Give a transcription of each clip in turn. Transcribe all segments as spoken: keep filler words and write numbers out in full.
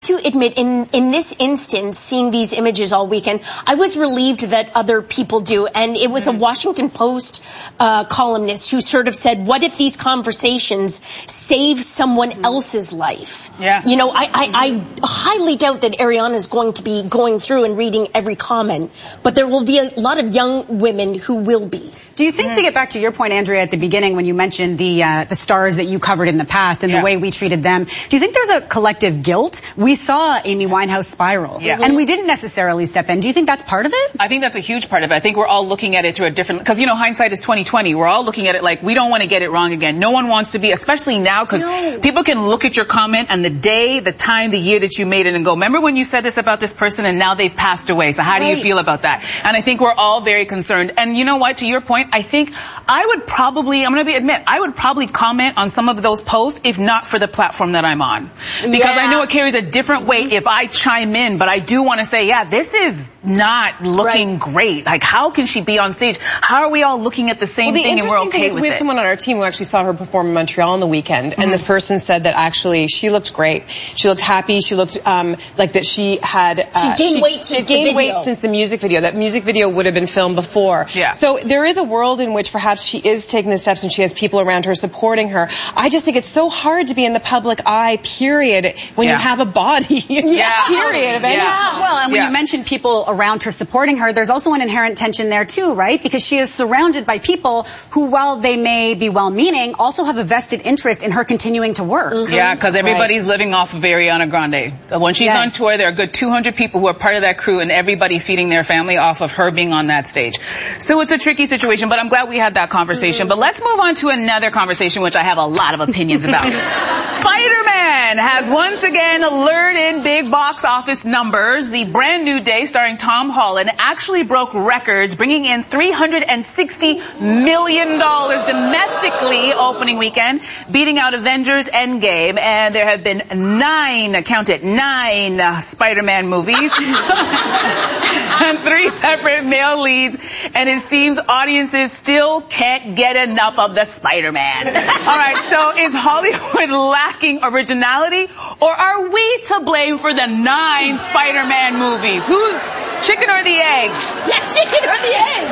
To admit, in in this instance, seeing these images all weekend, I was relieved that other people do. And it was a Washington Post uh, columnist who sort of said, what if these conversations save someone else's life? Yeah. You know, I, I, I highly doubt that Ariana is going to be going through and reading every comment, but there will be a lot of young women who will be. Do you think, mm-hmm. to get back to your point, Andrea, at the beginning when you mentioned the uh, the stars that you covered in the past and yeah. the way we treated them, do you think there's a collective guilt? We saw Amy Winehouse spiral, yeah. and we didn't necessarily step in. Do you think that's part of it? I think that's a huge part of it. I think we're all looking at it through a different, because, you know, hindsight is twenty twenty. We're all looking at it like we don't want to get it wrong again. No one wants to be, especially now, because no. people can look at your comment and the day, the time, the year that you made it and go, remember when you said this about this person and now they've passed away. So how right. do you feel about that? And I think we're all very concerned. And you know what, to your point, I think I would probably, I'm going to be admit, I would probably comment on some of those posts if not for the platform that I'm on. Because yeah. I know it carries a different weight if I chime in, but I do want to say, yeah, this is not looking right. great. Like, how can she be on stage? How are we all looking at the same well, the thing and we're okay thing is with we have it? someone on our team who actually saw her perform in Montreal on the weekend, mm-hmm. and this person said that actually she looked great. She looked happy. She looked um, like that she had... Uh, she gained she, weight since she gained the video. weight since the music video. That music video would have been filmed before. Yeah. So there is a world in which perhaps she is taking the steps and she has people around her supporting her. I just think it's so hard to be in the public eye, period, when yeah. you have a body. yeah. Period. Of any yeah. Well, and when yeah. you mention people around her supporting her, there's also an inherent tension there too, right? Because she is surrounded by people who, while they may be well-meaning, also have a vested interest in her continuing to work. Mm-hmm. Yeah, because everybody's right. living off of Ariana Grande. When she's yes. on tour, there are a good two hundred people who are part of that crew, and everybody's feeding their family off of her being on that stage. So it's a tricky situation, but I'm glad we had that conversation. Mm-hmm. But let's move on to another conversation, which I have a lot of opinions about. Spider-Man has once again lured in big box office numbers. The brand new day starring Tom Holland actually broke records, bringing in three hundred sixty million dollars domestically opening weekend, beating out Avengers Endgame. And there have been nine, count it, nine uh, Spider-Man movies and three separate male leads. And it seems audiences still can't get enough of the Spider-Man. All right, so is Hollywood lacking originality, or are we to blame for the nine Spider-Man movies? Who's chicken or the egg? Yeah, chicken or the egg.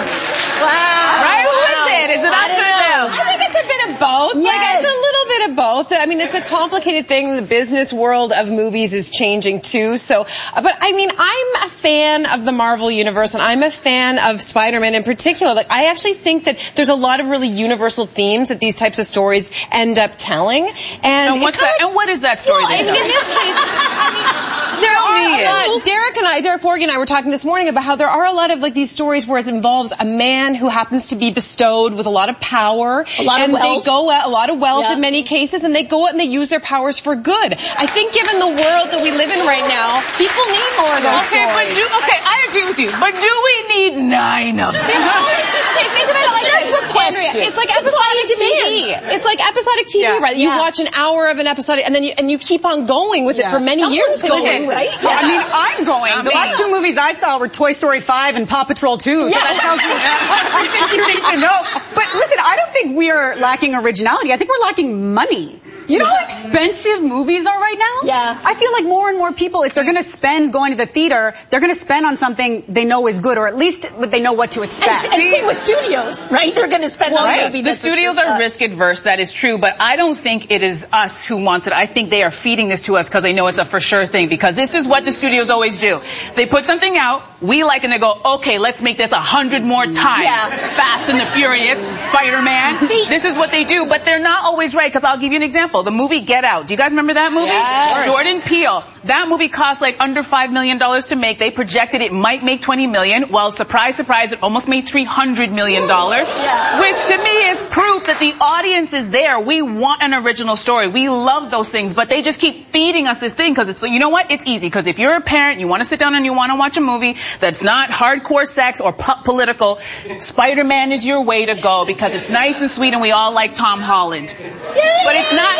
Wow. Right? Who wow. is it? Is it us or them? I think it's a bit of both. Yes. Like, it's a little bit of both. I mean, it's a complicated thing. The business world of movies is changing too. So, but I mean, I'm a fan of the Marvel Universe, and I'm a fan of Spider-Man in particular. Like, I actually think that there's a lot of really universal themes that these types of stories end up telling. And, And, what's that, like, and what is that story? well, in, in this case, I mean, there are a lot. Derek and I, Derek Forgy and I were talking this morning about how there are a lot of like these stories where it involves a man who happens to be bestowed with a lot of power, a lot and of wealth. they go out, a lot of wealth yeah. in many cases, and they go out and they use their powers for good. I think, given the world that we live in right now, people need more of those Okay, stories. but do, okay, I agree with you. But do we need nine of them? Okay, think about it like this. Andrea, it's like episodic T V. It's like episodic T V, Yeah. right? You Yeah. watch an hour of an episode, and then you and you keep on going with Yeah. it for many Someone's years. going, right? Well, I mean, I'm going. Not the me. last two movies I saw were Toy Story five and Paw Patrol two. So Yeah. that tells me everything you need to know. But listen, I don't think we are lacking originality. I think we're lacking money. You know how expensive movies are right now? Yeah. I feel like more and more people, if they're going to spend going to the theater, they're going to spend on something they know is good, or at least they know what to expect. And, and same with studios, right? They're going to spend Well, on a right. movie. The that's studios a- are risk adverse, that is true, but I don't think it is us who wants it. I think they are feeding this to us because they know it's a for sure thing, because this is what the studios always do. They put something out, we like it, and they go, okay, let's make this a hundred more times. Yeah. Fast and the Furious, Spider-Man. This is what they do, but they're not always right, because I'll give you an example. The movie Get Out. Do you guys remember that movie? Yes. Jordan Peele. That movie cost like under five million dollars to make. They projected it might make twenty million dollars. Well, surprise, surprise, it almost made three hundred million dollars. Yeah. Which to me is proof that the audience is there. We want an original story. We love those things, but they just keep feeding us this thing because it's, you know what? It's easy. Because if you're a parent, you want to sit down and you want to watch a movie that's not hardcore sex or po- political, Spider-Man is your way to go because it's nice and sweet and we all like Tom Holland. But it's not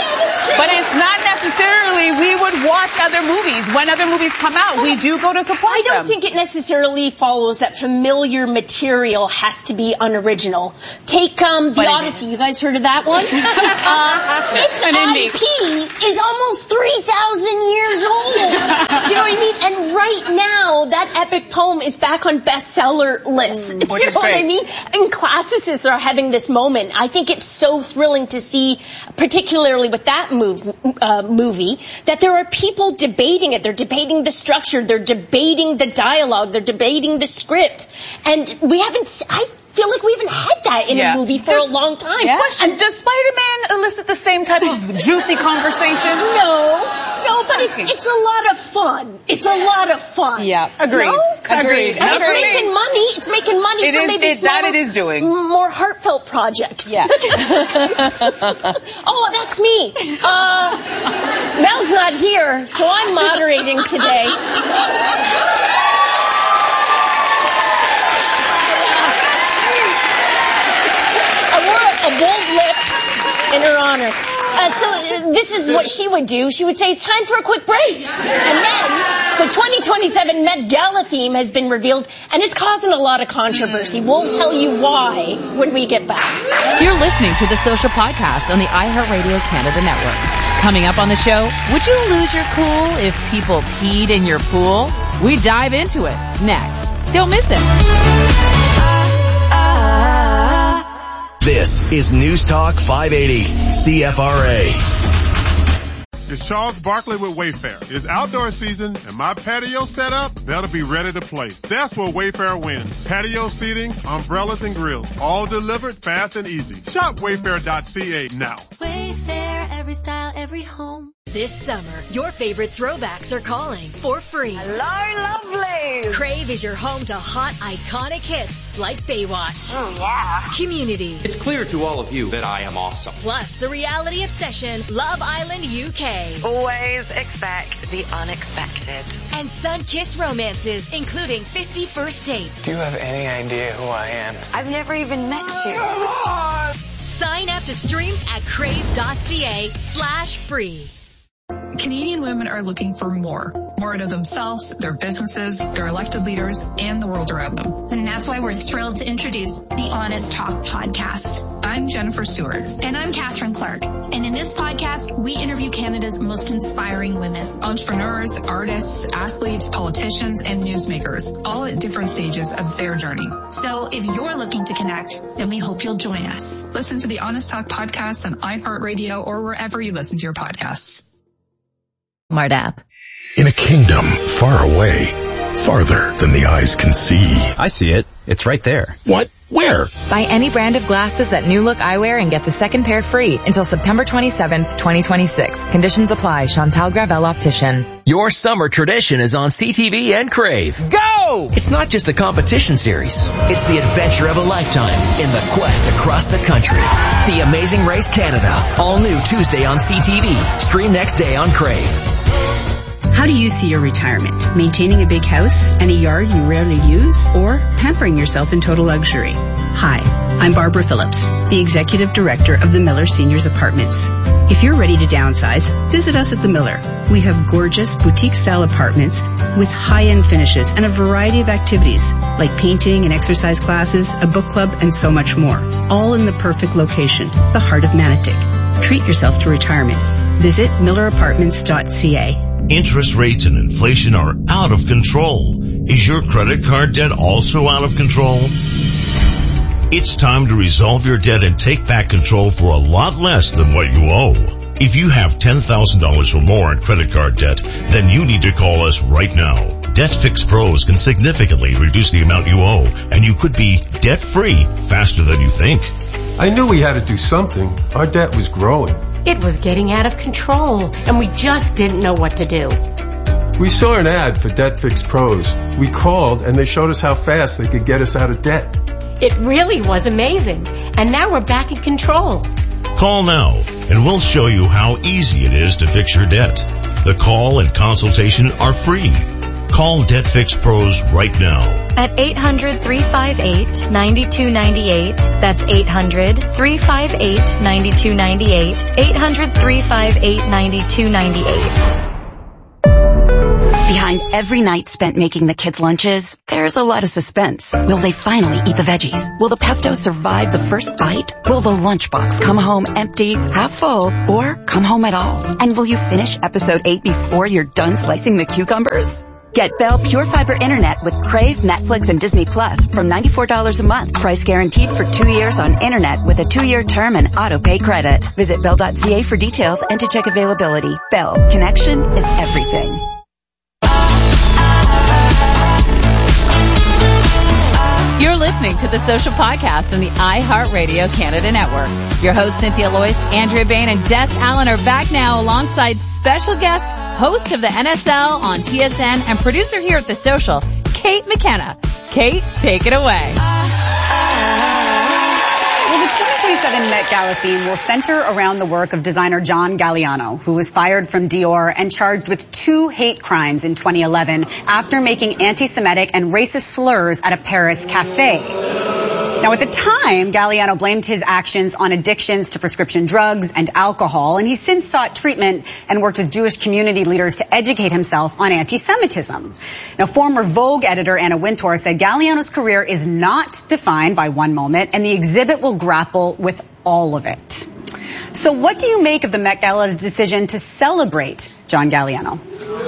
But it's not necessarily we would watch other movies. When other movies come out, we do go to support I don't them. think it necessarily follows that familiar material has to be unoriginal. Take um, The But it Odyssey. is. You guys heard of that one? uh, its An indie. I P is almost three thousand years old. Do you know what I mean? And right now, that epic poem is back on bestseller lists. Mm, Do which you is know what I great. mean? And classicists are having this moment. I think it's so thrilling to see, particularly with that move, uh, movie, that there are people debating it. They're debating the structure. They're debating the dialogue. They're debating the script. And we haven't, s- I feel like we haven't had that in Yeah. a movie for Does- a long time. Yeah. Question, does Spider-Man elicit the same type of juicy conversation? No, no, but it's it's a lot of fun. It's a lot of fun. Yeah. Agreed. No? Agreed. And it's Agreed. making money. It's making money It for is- maybe it- that smaller, it is doing. more heartfelt projects. Yeah. Oh, that's me. Uh, Mel's not here, so I'm moderating today. I wore a, a bold lip in her honor. Uh, so uh, this is what she would do. She would say, it's time for a quick break. And then the twenty twenty-seven Met Gala theme has been revealed, and it's causing a lot of controversy. We'll tell you why when we get back. You're listening to The Social Podcast on the iHeartRadio Canada Network. Coming up on the show, would you lose your cool if people peed in your pool? We dive into it next. Don't miss it. This is News Talk five eighty, C F R A. It's Charles Barkley with Wayfair. It's outdoor season, and my patio setup better be ready to play. That's where Wayfair wins. Patio seating, umbrellas, and grills. All delivered fast and easy. Shop wayfair dot c a now. Wayfair, every style, every home. This summer, your favorite throwbacks are calling for free. Hello, lovely. Crave is your home to hot, iconic hits like Baywatch. Oh, yeah. Community. It's clear to all of you that I am awesome. Plus the reality obsession, Love Island U K. Always expect the unexpected. And sun-kissed romances, including fifty First Dates. Do you have any idea who I am? I've never even met you. Sign up to stream at crave.ca slash free. Canadian women are looking for more. More out of themselves, their businesses, their elected leaders, and the world around them. And that's why we're thrilled to introduce the Honest Talk podcast. I'm Jennifer Stewart. And I'm Catherine Clark. And in this podcast, we interview Canada's most inspiring women. Entrepreneurs, artists, athletes, politicians, and newsmakers, all at different stages of their journey. So if you're looking to connect, then we hope you'll join us. Listen to the Honest Talk podcast on iHeartRadio or wherever you listen to your podcasts. Smart app. In a kingdom far away, farther than the eyes can see. I see it. It's right there. What? Where? Buy any brand of glasses at New Look Eyewear and get the second pair free until September twenty-seventh, twenty twenty-six. Conditions apply. Chantal Gravel Optician. Your summer tradition is on C T V and Crave. Go! It's not just a competition series. It's the adventure of a lifetime in the quest across the country. The Amazing Race Canada. All new Tuesday on C T V. Stream next day on Crave. How do you see your retirement? Maintaining a big house and a yard you rarely use, or pampering yourself in total luxury? Hi, I'm Barbara Phillips, the Executive Director of the Miller Seniors Apartments. If you're ready to downsize, visit us at the Miller. We have gorgeous boutique-style apartments with high-end finishes and a variety of activities like painting and exercise classes, a book club, and so much more. All in the perfect location, the heart of Manotick. Treat yourself to retirement. Visit miller apartments dot c a. Interest rates and inflation are out of control. Is your credit card debt also out of control? It's time to resolve your debt and take back control for a lot less than what you owe. If you have ten thousand dollars or more in credit card debt, then you need to call us right now. Debt Fix Pros can significantly reduce the amount you owe, and you could be debt-free faster than you think. I knew we had to do something. Our debt was growing. It was getting out of control, and we just didn't know what to do. We saw an ad for Debt Fix Pros. We called, and they showed us how fast they could get us out of debt. It really was amazing, and now we're back in control. Call now, and we'll show you how easy it is to fix your debt. The call and consultation are free. Call Debt Fix Pros right now. At eight hundred, three five eight, nine two nine eight. That's eight hundred, three five eight, nine two nine eight. eight hundred, three five eight, nine two nine eight. Behind every night spent making the kids' lunches, there's a lot of suspense. Will they finally eat the veggies? Will the pesto survive the first bite? Will the lunchbox come home empty, half full, or come home at all? And will you finish episode eight before you're done slicing the cucumbers? Get Bell Pure Fiber Internet with Crave, Netflix, and Disney Plus from ninety-four dollars a month. Price guaranteed for two years on Internet with a two-year term and auto-pay credit. Visit bell dot c a for details and to check availability. Bell. Connection is everything. You're listening to the Social Podcast on the iHeartRadio Canada Network. Your hosts, Cynthia Loyce, Andrea Bain, and Des Allen are back now alongside special guest, host of the N S L on T S N, and producer here at The Social, Kate McKenna. Kate, take it away. Well, the twenty twenty-seven Met Gala theme will center around the work of designer John Galliano, who was fired from Dior and charged with two hate crimes in twenty eleven after making anti-Semitic and racist slurs at a Paris cafe. Now, at the time, Galliano blamed his actions on addictions to prescription drugs and alcohol, and he's since sought treatment and worked with Jewish community leaders to educate himself on anti-Semitism. Now, former Vogue editor Anna Wintour said Galliano's career is not defined by one moment, and the exhibit will grapple with all of it. So what do you make of the Met Gala's decision to celebrate John Galliano?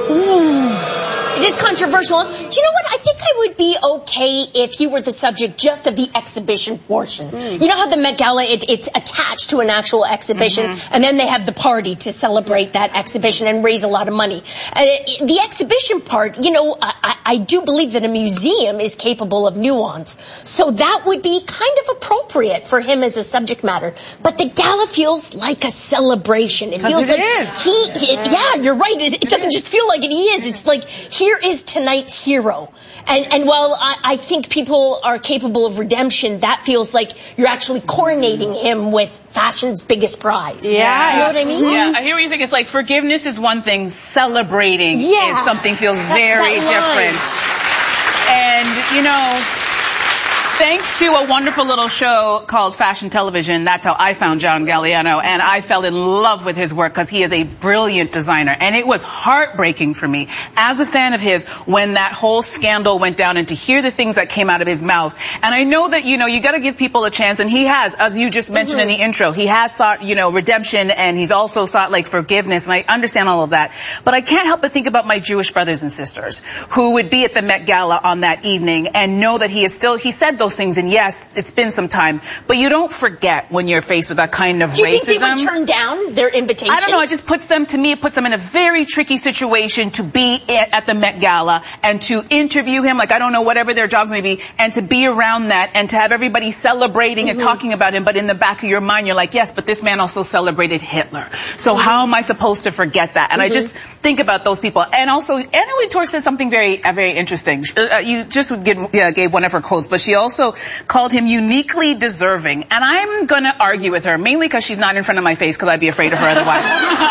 It is controversial. Do you know what? I think I would be okay if he were the subject just of the exhibition portion. Mm. You know how the Met Gala, it, it's attached to an actual exhibition, mm-hmm. and then they have the party to celebrate that exhibition and raise a lot of money. Uh, the exhibition part, you know, I, I do believe that a museum is capable of nuance. So that would be kind of appropriate for him as a subject matter. But the gala feels like a celebration. It feels it like is. he, it, yeah, you're right. It, it doesn't just feel like it, he is. It's like, here is tonight's hero. And, and while I, I think people are capable of redemption, that feels like you're actually coronating him with fashion's biggest prize. Yeah. You know what I mean? Yeah, I hear what you're saying. It's like forgiveness is one thing, celebrating yeah. is something feels That's very different. And, you know, thanks to a wonderful little show called Fashion Television, that's how I found John Galliano, and I fell in love with his work because he is a brilliant designer. And it was heartbreaking for me as a fan of his when that whole scandal went down and to hear the things that came out of his mouth. And I know that, you know, you got to give people a chance, and he has, as you just mentioned mm-hmm. in the intro, he has sought, you know, redemption, and he's also sought, like, forgiveness, and I understand all of that. But I can't help but think about my Jewish brothers and sisters who would be at the Met Gala on that evening and know that he is still, he said those things, and yes, it's been some time, but you don't forget when you're faced with that kind of racism. Do you think they would turn down their invitation? I don't know. It just puts them, to me, it puts them in a very tricky situation to be at the Met Gala and to interview him, like, I don't know, whatever their jobs may be, and to be around that and to have everybody celebrating mm-hmm. and talking about him, but in the back of your mind, you're like, yes, but this man also celebrated Hitler. So mm-hmm. how am I supposed to forget that? And mm-hmm. I just think about those people. And also, Anna Wintour said something very, uh, very interesting. Uh, you just give, uh, gave one of her quotes, but she also called him uniquely deserving. And I'm going to argue with her, mainly because she's not in front of my face, because I'd be afraid of her otherwise.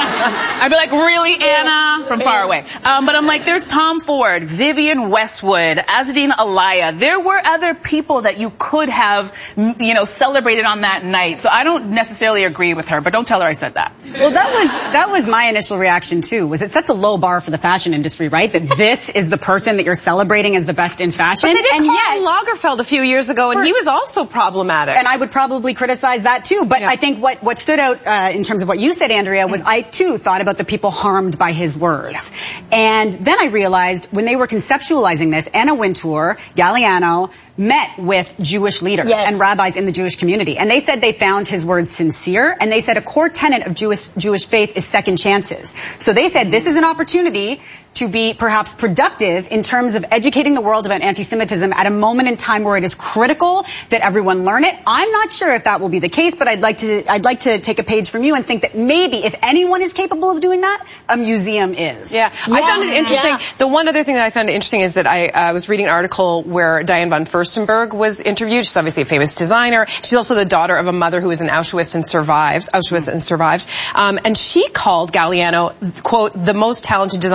I'd be like, really, Anna? From far away. Um, but I'm like, there's Tom Ford, Vivienne Westwood, Azzedine Alaïa. There were other people that you could have, you know, celebrated on that night. So I don't necessarily agree with her, but don't tell her I said that. Well, that was that was my initial reaction, too, was it sets a low bar for the fashion industry, right? That this is the person that you're celebrating as the best in fashion. But they did and Karl yet, Lagerfeld a few years ago, and he was also problematic. And I would probably criticize that, too. But yeah. I think what, what stood out uh, in terms of what you said, Andrea, was I, too, thought about the people harmed by his words. Yeah. And then I realized when they were conceptualizing this, Anna Wintour, Galliano, met with Jewish leaders yes. and rabbis in the Jewish community. And they said they found his words sincere, and they said a core tenet of Jewish, Jewish faith is second chances. So they said this is an opportunity to be perhaps productive in terms of educating the world about anti-Semitism at a moment in time where it is critical that everyone learn it. I'm not sure if that will be the case, but I'd like to I'd like to take a page from you and think that maybe if anyone is capable of doing that, a museum is. Yeah, yeah. I found it interesting. Yeah. The one other thing that I found interesting is that I uh, was reading an article where Diane von Furstenberg was interviewed. She's obviously a famous designer. She's also the daughter of a mother who was in Auschwitz and survives. Auschwitz and survived. Um, and she called Galliano, quote, the most talented designer of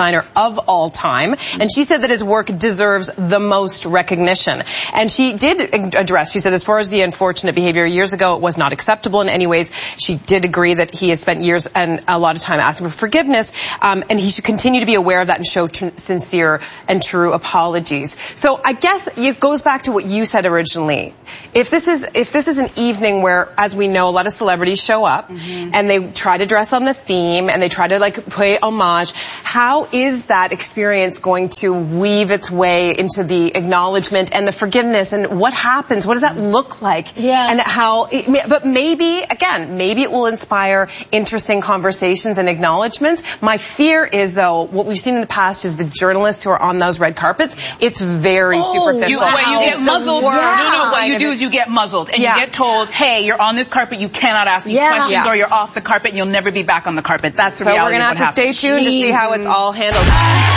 of all time. And she said that his work deserves the most recognition. And she did address, she said, as far as the unfortunate behavior years ago, it was not acceptable in any ways. She did agree that he has spent years and a lot of time asking for forgiveness, um, and he should continue to be aware of that and show tr- sincere and true apologies. So I guess it goes back to what you said originally. If this is if this is an evening where, as we know, a lot of celebrities show up mm-hmm. and they try to dress on the theme and they try to like pay homage, how is that experience going to weave its way into the acknowledgement and the forgiveness, and what happens? What does that look like? Yeah. And how? It, but maybe again, maybe it will inspire interesting conversations and acknowledgments. My fear is, though, what we've seen in the past is the journalists who are on those red carpets. It's very oh, superficial. You, what, you get muzzled. Yeah. No, no, what you do is you get muzzled and yeah. you get told, hey, you're on this carpet, you cannot ask these yeah. questions, yeah. or you're off the carpet and you'll never be back on the carpet. That's the so reality. So we're going to have to happens. stay tuned Jeez. to see how it's all handled.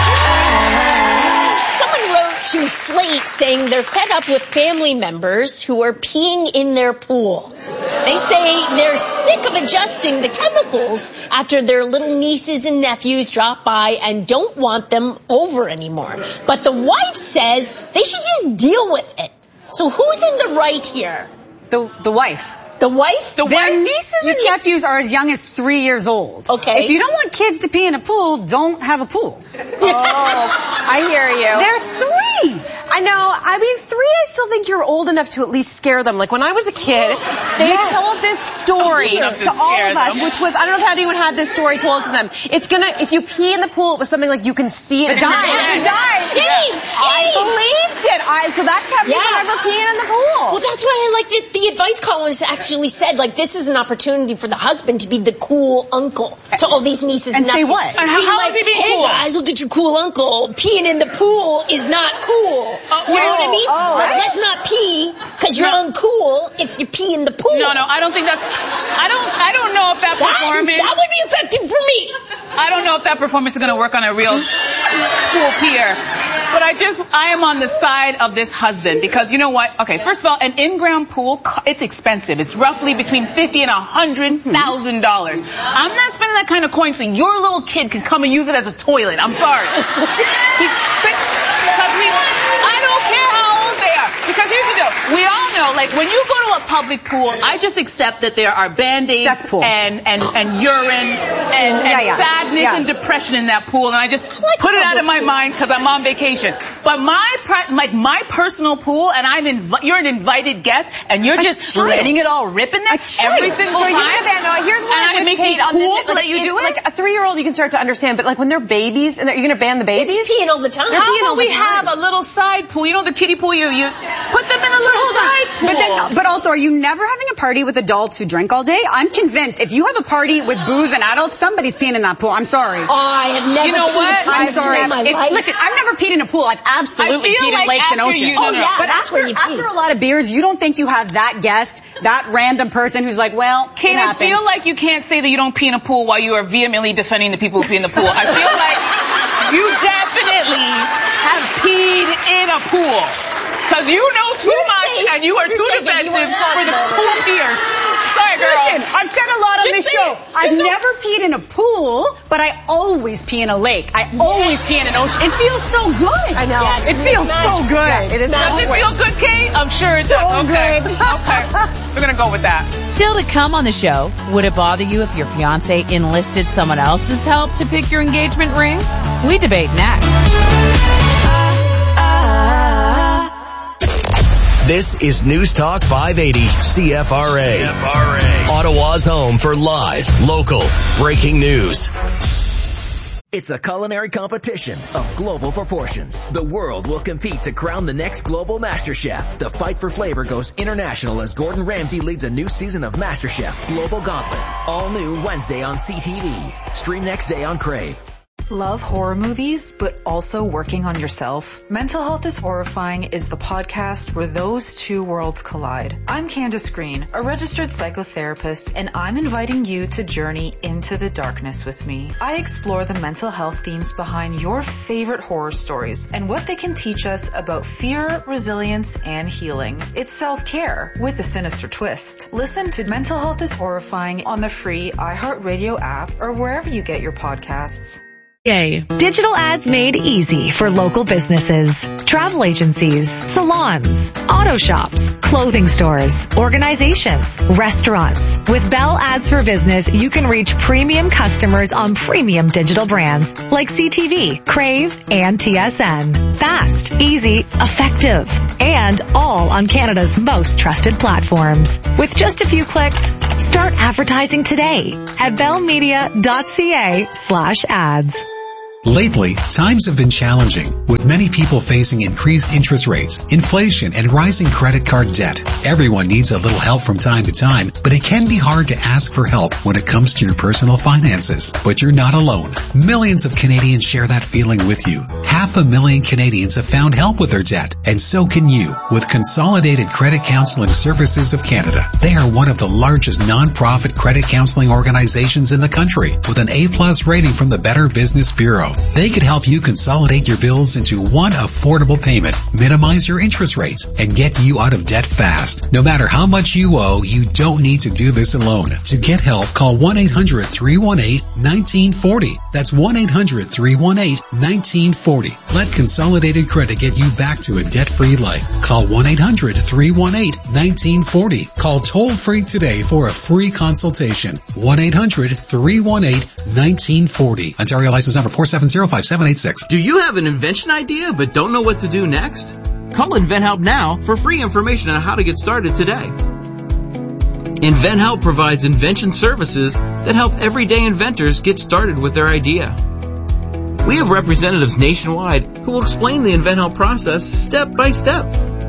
Someone wrote to Slate saying they're fed up with family members who are peeing in their pool. They say they're sick of adjusting the chemicals after their little nieces and nephews drop by and don't want them over anymore. But the wife says they should just deal with it. So who's in the right here? The the wife. The wife? The Their wife? nieces and you nephews are as young as three years old. Okay. If you don't want kids to pee in a pool, don't have a pool. Oh, I hear you. They're three. I know. I mean, three, I still think you're old enough to at least scare them. Like, when I was a kid, they yes. told this story to, to all of us, them. which was, I don't know if anyone had this story told to them. It's gonna, if you pee in the pool, it was something like you can see it. It dies. It dies. Shame, I believed it. I, so that kept me yeah. from ever peeing in the pool. Well, that's why I like that the advice columnist actually said, like, this is an opportunity for the husband to be the cool uncle to all these nieces and, and nephews. say what? And how, how like, is he being hey cool? guys, look at your cool uncle. Peeing in the pool is not cool. Uh, you know oh, what I mean? Oh, like, right? let's not pee because you're no. uncool if you pee in the pool. No, no, I don't think that's. I don't. I don't know if that, that performance. That would be effective for me. I don't know if that performance is going to work on a real cool peer. But I just, I am on the side of this husband because you know what? Okay, first of all, an in-ground pool, it's expensive. It's roughly between fifty and a hundred thousand dollars. I'm not spending that kind of coin so your little kid can come and use it as a toilet. I'm sorry. Because we, I don't care how old they are. Because here's the deal. We all know, like, when you go to a public pool, I just accept that there are Band-Aids and, and, and urine and, and yeah, yeah. sadness yeah. and depression in that pool, and I just like put it out of my mind because I'm on vacation. But my, like, my personal pool, and I'm inv- you're an invited guest, and you're just letting it all rip in there every single so time. You know, no, here's what and I would make hate me on cool this. to Like, let you do it? Like, a three-year-old you can start to understand, but like when they're babies, and they're, you're going to ban the babies? They're peeing all the time. How peeing all about the we time. have a little side pool? You know the kiddie pool? You, you put them in a little side pool. But then, but also, are you never having a party with adults who drink all day? I'm convinced if you have a party with booze and adults, somebody's peeing in that pool. I'm sorry. Oh, I have never You know peed what? in I'm my sorry. life. It's, listen, I've never peed in a pool. I've absolutely I feel peed like in lakes and after oceans. you- no, Oh, no. yeah, But that's after, where you pee. after a lot of beers, you don't think you have that guest, that random person who's like, well, Kate, it I happens. feel like you can't say that you don't pee in a pool while you are vehemently defending the people who pee in the pool. I feel like you definitely have peed in a pool. Because you know too You're much safe. and you are You're too safe and you defensive weren't for the talking pool peers. Sorry, girl. Listen, I've said a lot on Just this say show. it. I've Just say never peed in a pool, but I always pee in a lake. I always pee in an ocean. It feels so good. I know. Yeah, It feels so good. Yeah, it is Does it feel good, Kate? I'm sure it does. So okay. good. Okay. We're going to go with that. Still to come on the show, would it bother you if your fiance enlisted someone else's help to pick your engagement ring? We debate next. This is News Talk five eighty C F R A. C F R A. Ottawa's home for live, local, breaking news. It's a culinary competition of global proportions. The world will compete to crown the next global master chef. The fight for flavor goes international as Gordon Ramsay leads a new season of MasterChef Global Gauntlet. All new Wednesday on C T V. Stream next day on Crave. Love horror movies, but also working on yourself? Mental Health is Horrifying is the podcast where those two worlds collide. I'm Candace Green, a registered psychotherapist, and I'm inviting you to journey into the darkness with me. I explore the mental health themes behind your favorite horror stories and what they can teach us about fear, resilience, and healing. It's self-care with a sinister twist. Listen to Mental Health is Horrifying on the free iHeartRadio app or wherever you get your podcasts. Digital ads made easy for local businesses, travel agencies, salons, auto shops, clothing stores, organizations, restaurants. With Bell Ads for Business, you can reach premium customers on premium digital brands like C T V, Crave, and T S N. Fast, easy, effective, and all on Canada's most trusted platforms. With just a few clicks, start advertising today at bellmedia.ca slash ads. Lately, times have been challenging, with many people facing increased interest rates, inflation, and rising credit card debt. Everyone needs a little help from time to time, but it can be hard to ask for help when it comes to your personal finances. But you're not alone. Millions of Canadians share that feeling with you. Half a million Canadians have found help with their debt, and so can you with Consolidated Credit Counseling Services of Canada. They are one of the largest non-profit credit counseling organizations in the country, with an A-plus rating from the Better Business Bureau. They could help you consolidate your bills into one affordable payment, minimize your interest rates, and get you out of debt fast. No matter how much you owe, you don't need to do this alone. To get help, call one eight hundred three one eight one nine four zero. That's one eight hundred three one eight one nine four zero. Let Consolidated Credit get you back to a debt-free life. Call one eight hundred three one eight one nine four zero. Call toll-free today for a free consultation. one eight hundred three one eight one nine four zero. Ontario license number four seven zero five seven eight six. Do you have an invention idea but don't know what to do next? Call InventHelp now for free information on how to get started today. InventHelp provides invention services that help everyday inventors get started with their idea. We have representatives nationwide who will explain the InventHelp process step by step.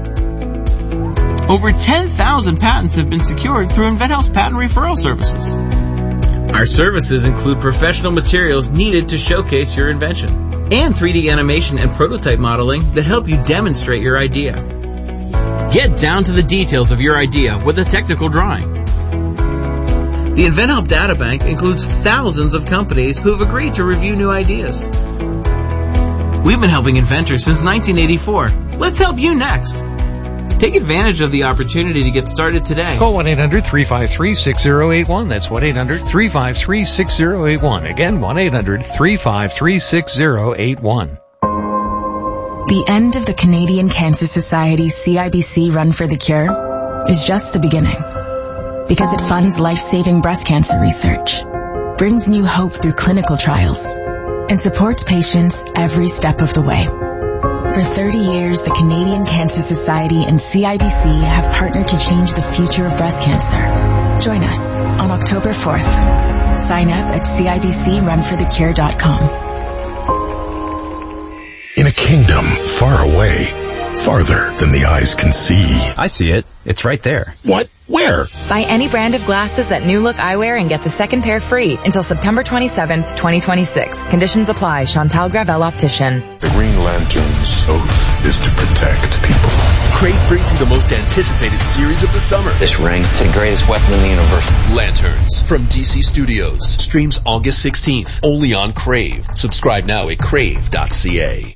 Over ten thousand patents have been secured through InventHelp's patent referral services. Our services include professional materials needed to showcase your invention and three D animation and prototype modeling that help you demonstrate your idea. Get down to the details of your idea with a technical drawing. The InventHelp Databank includes thousands of companies who have agreed to review new ideas. We've been helping inventors since nineteen eighty-four. Let's help you next. Take advantage of the opportunity to get started today. Call one eight hundred three five three six zero eight one. That's one eight hundred three five three six zero eight one. Again, one eight hundred three five three six zero eight one. The end of the Canadian Cancer Society's C I B C Run for the Cure is just the beginning. Because it funds life-saving breast cancer research, brings new hope through clinical trials, and supports patients every step of the way. For thirty years, the Canadian Cancer Society and C I B C have partnered to change the future of breast cancer. Join us on October fourth. Sign up at C I B C run for the cure dot com. In a kingdom far away, farther than the eyes can see. I see it. It's right there. What? Where? Buy any brand of glasses at New Look Eyewear and get the second pair free until September twenty-seventh, twenty twenty-six. Conditions apply. Chantal Gravel Optician. The Green Lantern's oath is to protect people. Crave brings you the most anticipated series of the summer. This ring is the greatest weapon in the universe. Lanterns from D C Studios. Streams August sixteenth. Only on Crave. Subscribe now at crave dot c a.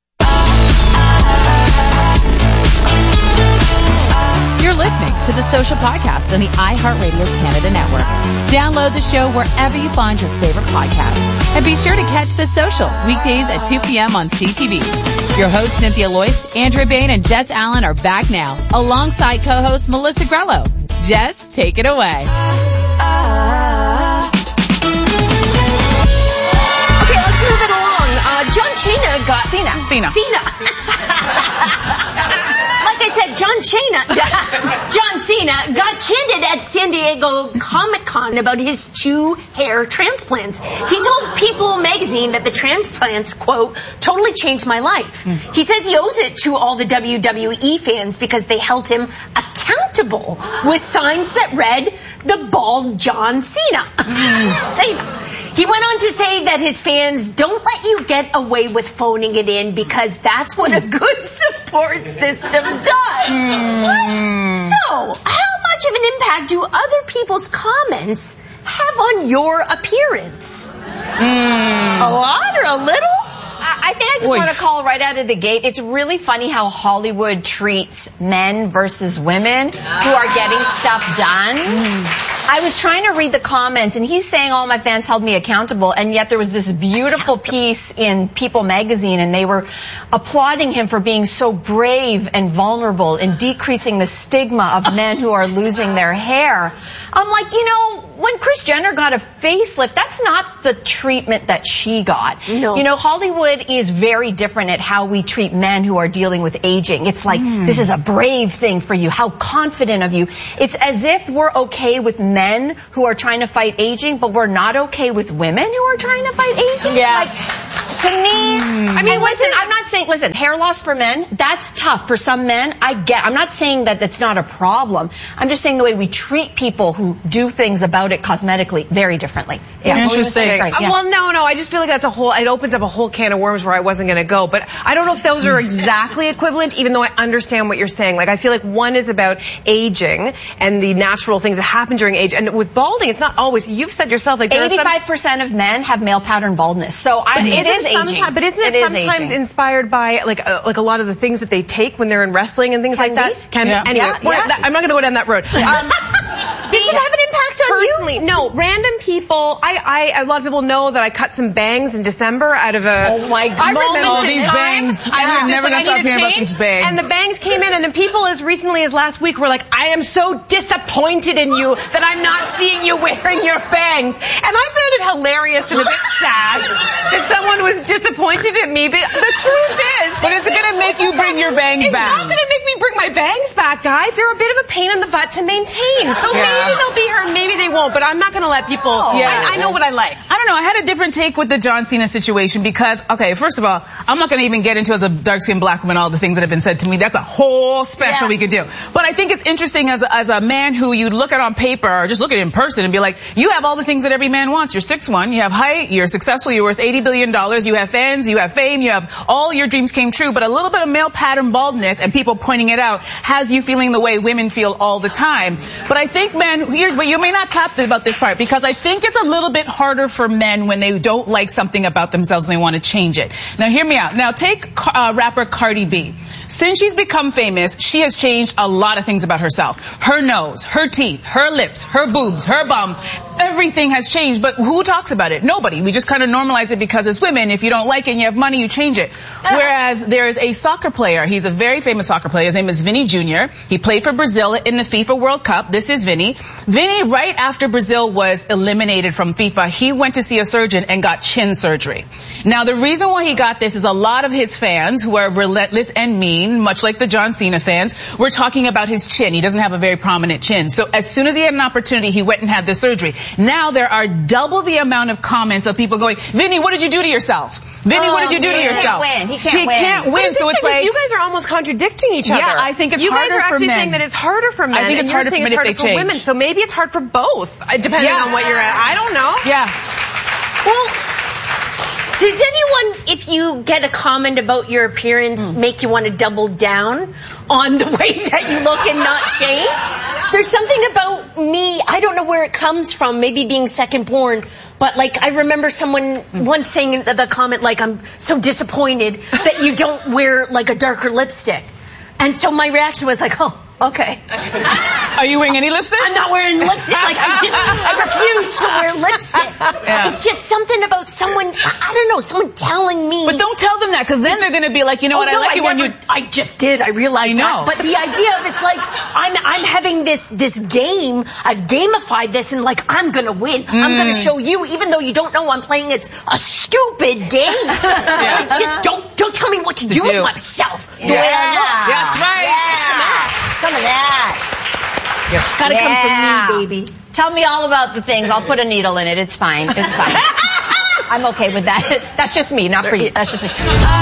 You're listening to the Social Podcast on the iHeartRadio Canada Network. Download the show wherever you find your favorite podcasts. And be sure to catch The Social weekdays at two p.m. on C T V. Your hosts Cynthia Loist, Andrea Bain, and Jess Allen are back now, alongside co-host Melissa Grello. Jess, take it away. Okay, let's move it along. Uh, John Cena got... Cena. Cena. Cena. Like I said, John Cena, John Cena got candid at San Diego Comic-Con about his two hair transplants. He told People magazine that the transplants, quote, totally changed my life. Mm. He says he owes it to all the W W E fans because they held him accountable with signs that read, the bald John Cena. Cena. He went on to say that his fans don't let you get away with phoning it in because that's what a good support system does. Mm. So, how much of an impact do other people's comments have on your appearance? Mm. A lot or a little? I think I just Oy. want to call right out of the gate. It's really funny how Hollywood treats men versus women who are getting stuff done. Mm. I was trying to read the comments, and he's saying all my fans held me accountable, and yet there was this beautiful piece in People magazine, and they were applauding him for being so brave and vulnerable in decreasing the stigma of men who are losing their hair. I'm like, you know, when Kris Jenner got a facelift, that's not the treatment that she got. No. You know, Hollywood is very different at how we treat men who are dealing with aging. It's like, mm. this is a brave thing for you. How confident of you. It's as if we're okay with men who are trying to fight aging, but we're not okay with women who are trying to fight aging. Yeah. Like, to me, mm. I mean, listen, I'm not saying, listen, hair loss for men, that's tough. For some men, I get, I'm not saying that that's not a problem. I'm just saying the way we treat people who do things about it cosmetically very differently. Yeah. Interesting. Sorry, yeah. Well, no, no, I just feel like that's a whole, it opens up a whole can of worms where I wasn't going to go. But I don't know if those are exactly equivalent, even though I understand what you're saying. Like, I feel like one is about aging and the natural things that happen during age. And with balding, it's not always, you've said yourself, like, eighty-five percent of men have male pattern baldness. So I, it is aging. But isn't it, it sometimes is inspired by, like, uh, like a lot of the things that they take when they're in wrestling and things Can like be. that? Can Yeah. Anyway, Yeah, we're- yeah. that- I'm not going to go down that road. Um, Did it have an impact on you? Personally, no. Random people. I, I, a lot of people know that I cut some bangs in December out of a. Oh my God. I remember moment in these time. bangs. I I'm was just never like, gonna I stop need a hearing about change. these bangs. And the bangs came in, and then people as recently as last week were like, "I am so disappointed in you that I'm not seeing you wearing your bangs." And I found it hilarious and a bit sad that someone was disappointed at me. But the truth is, But is it going to make you bring your bangs it's back? not going to make me bring my bangs back, guys. They're a bit of a pain in the butt to maintain. So Yeah. maybe they'll be here, maybe they won't. But I'm not going to let people. Yeah. I, I know what I like. I don't know. I had a different take with the John Cena situation because, okay, first of all, I'm not going to even get into as a dark-skinned black woman all the things that have been said to me. That's a whole special Yeah. we could do. But I think it's interesting as a, as a man who you look at on paper or just look at it in person and be like, you have all the things that every man wants. You're six one, you have height, you're successful, you're worth eighty billion dollars, you have fans, you have fame, you have all your dreams came true. But a little bit of male pattern baldness and people pointing it out has you feeling the way women feel all the time. But I think, man, here, but you may not cap about this part because I think it's a little bit harder for men when they don't like something about themselves and they want to change it. Now, hear me out. Now, take uh, rapper Cardi B. Since she's become famous, she has changed a lot of things about herself. Her nose, her teeth, her lips, her boobs, her bum. Everything has changed, but who talks about it? Nobody. We just kind of normalize it because it's women. If you don't like it and you have money, you change it. Whereas there is a soccer player. He's a very famous soccer player. His name is Vinny Junior He played for Brazil in the FIFA World Cup. This is Vinny. Vinny, right after Brazil was eliminated from FIFA, he went to see a surgeon and got chin surgery. Now, the reason why he got this is a lot of his fans, who are relentless and mean, much like the John Cena fans, were talking about his chin. He doesn't have a very prominent chin. So as soon as he had an opportunity, he went and had the surgery. Now there are double the amount of comments of people going, Vinny, what did you do to yourself? Vinny, Oh, what did you do man, to yourself? He can't win. He can't he win. Can't win. But So it's like, you guys are almost contradicting each Yeah, other. I think it's you harder guys are for actually men. saying that it's harder for men. I think it's and you're harder saying for men it's if harder they for change. women. So maybe it's hard for both, uh, depending Yeah. on what you're at. I don't know. yeah. Well, does anyone, if you get a comment about your appearance, Mm. make you want to double down on the way that you look and not change? There's something about me, I don't know where it comes from, maybe being second born, but like I remember someone once saying in the comment, like, I'm so disappointed that you don't wear like a darker lipstick. And so my reaction was like, oh, okay. Are you wearing any lipstick? I'm not wearing lipstick. Like, I just, I refuse to wear lipstick. Yeah. It's just something about someone, I, I don't know, someone telling me. But don't tell them that, because then they're going to be like, you know Oh, what, no, I like I you when never- you... I just did. I realized I know. that. But the idea of it's like, I'm, I'm having this, this game. I've gamified this and like, I'm going to win. I'm Mm. going to show you, even though you don't know I'm playing, it's a stupid game. Like, just don't, don't tell me what to, To do, do. with myself. The Yeah. way I look. That's right. Yeah. Some of that. It's got to Yeah. come from me, baby. Tell me all about the things. I'll put a needle in it. It's fine. It's fine. I'm okay with that. That's just me, not for you. That's just me.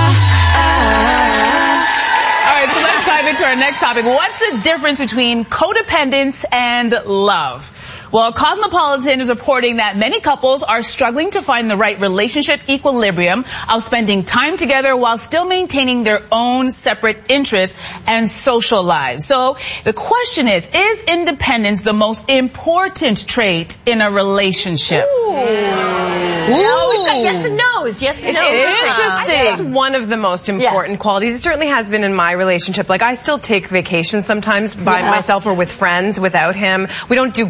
All right, so let's dive into our next topic. What's the difference between codependence and love? Well, Cosmopolitan is reporting that many couples are struggling to find the right relationship equilibrium of spending time together while still maintaining their own separate interests and social lives. So the question is, is independence the most important trait in a relationship? Ooh. No, we've got yes and no's. Yes and no's. I think it's one of the most important qualities. It certainly has been in my relationship. Like, I still take vacations sometimes by Yeah. myself or with friends without him. We don't do grocery shopping.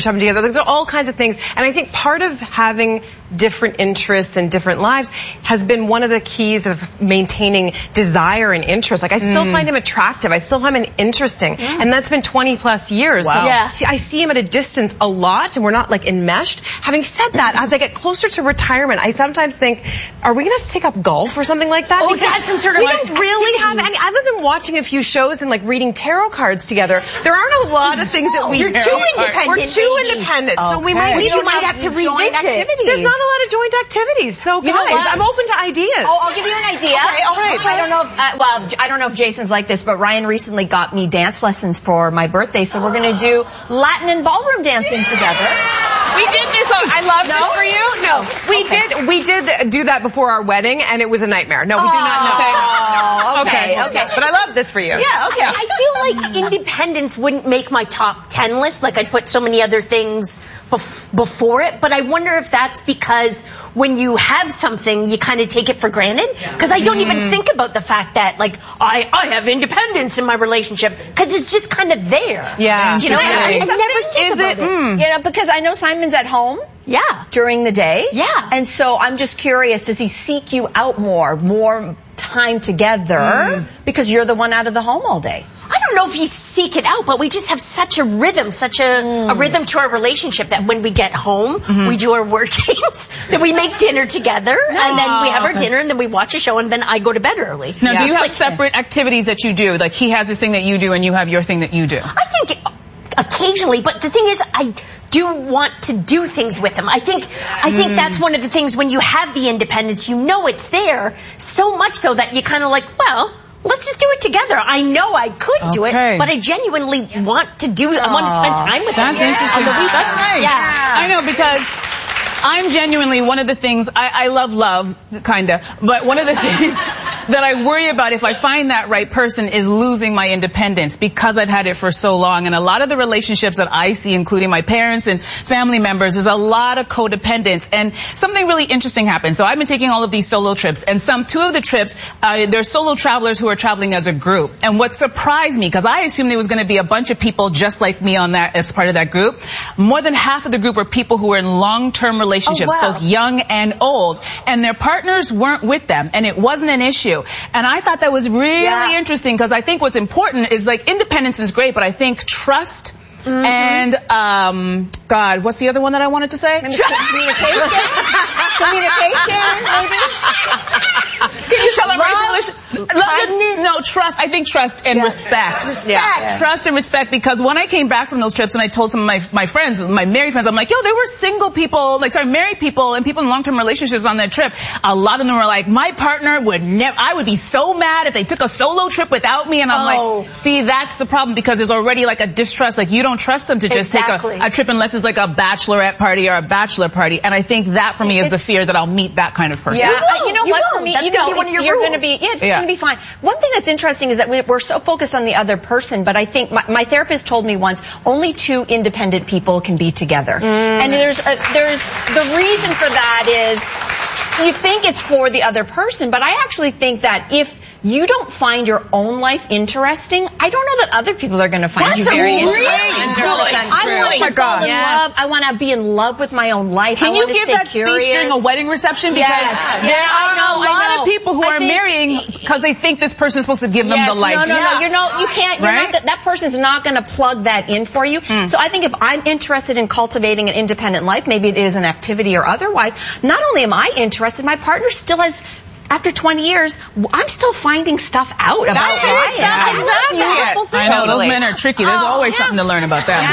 shop them together. Like, there are all kinds of things. And I think part of having different interests and different lives has been one of the keys of maintaining desire and interest. Like, I still Mm. find him attractive. I still find him interesting. Yeah. And that's been twenty plus years. Wow. So Yeah. see, I see him at a distance a lot, and we're not like enmeshed. Having said that, as I get closer to retirement, I sometimes think, are we going to have to take up golf or something like that? Oh, Because to have some sort of we like don't really have activity. any, other than watching a few shows and like reading tarot cards together, there aren't a lot of things that we You're do. too independent, We're too maybe. independent. So we Okay. might, Which we you don't might have to joint revisit. activities. There's not a lot of joint activities. So You know guys, what? I'm open to ideas. Oh, I'll give you an idea. Okay, all right. I don't know. If, uh, well, I don't know if Jason's like this, but Ryan recently got me dance lessons for my birthday, so we're going to do Latin and ballroom dancing together. We did do so. I love No? this for you. No, we Okay. did. We did do that before our wedding, and it was a nightmare. No, we do not know. Oh, okay, okay. okay. But I love this for you. Yeah, okay. I feel like independence wouldn't make my top ten list. Like, I'd put so many other things bef- before it. But I wonder if that's because when you have something, you kind of take it for granted. Because I don't Mm. even think about the fact that, like, I, I have independence in my relationship. Because it's just kind of there. Yeah. You know, I, I, I never think Is about it, it. mm. You know, because I know Simon's at home. Yeah. During the day. Yeah. And so I'm just curious, does he seek you out more, more time together? Mm. Because you're the one out of the home all day. I don't know if you seek it out, but we just have such a rhythm, such a, Mm. a rhythm to our relationship that when we get home, Mm-hmm. we do our work games, then we make dinner together, and then we have our okay. dinner, and then we watch a show, and then I go to bed early. Now, do you have Like, separate activities that you do? Like, he has this thing that you do, and you have your thing that you do. I think occasionally, but the thing is, I do want to do things with him. I think, I think Mm. that's one of the things when you have the independence, you know it's there, so much so that you kind of like, well, let's just do it together. I know I could do Okay. it, but I genuinely want to do it. I want to spend time with That's him. interesting. On the weekends. That's nice. Yeah. I know, because I'm genuinely one of the things, I, I love love, kinda, but one of the things that I worry about if I find that right person is losing my independence because I've had it for so long. And a lot of the relationships that I see, including my parents and family members, there's a lot of codependence. And something really interesting happened. So I've been taking all of these solo trips, and some, two of the trips, uh, they're solo travelers who are traveling as a group. And what surprised me, because I assumed there was going to be a bunch of people just like me on that, as part of that group, more than half of the group were people who were in long-term relationships, Oh, wow. both young and old, and their partners weren't with them, and it wasn't an issue. And I thought that was really Yeah. interesting, because I think what's important is, like, independence is great, but I think trust Mm-hmm. and, um, God, what's the other one that I wanted to say? Communication? Communication, maybe? Can you tell I'm right? Love, Love- kindness. No, trust. I think trust and respect. Respect. Yeah. Trust and respect, because when I came back from those trips and I told some of my, my friends, my married friends, I'm like, yo, there were single people, like, sorry, married people and people in long-term relationships on that trip. A lot of them were like, my partner would never, I would be so mad if they took a solo trip without me. And I'm Oh. like, see, that's the problem, because there's already like a distrust. Like, you don't trust them to just Exactly. take a, a trip unless it's like a bachelorette party or a bachelor party. And I think that for me is the fear that I'll meet that kind of person. Yeah, You uh, will. you know You what? will. For me, That's you gonna know, be one of your you're rules. going to be, yeah, it's Yeah. going to be fine. One thing that's interesting is that we, we're so focused on the other person, but I think my, my therapist told me once, only two independent people can be together. Mm. And there's a, there's the reason for that is you think it's for the other person, but I actually think that if you don't find your own life interesting, I don't know that other people are going to find That's you a very really interesting. good I true. want Oh to my fall God. in Yes. love. I want to be in love with my own life. I Can you want to give stay that curious. speech during a wedding reception? Because Yes. there Yeah, I are know, a I lot know. of people who I are think- marrying because they think this person's supposed to give them Yes, the life. No, no, no. You're no, you can't. You're Right? not. That person's not going to plug that in for you. So I think if I'm interested in cultivating an independent life, maybe it is an activity or otherwise. Not only am I interested, my partner still has. After twenty years, I'm still finding stuff out about That's Ryan. it. I love That's that. it. I know, those men are tricky. There's Oh, always yeah. something to learn about them.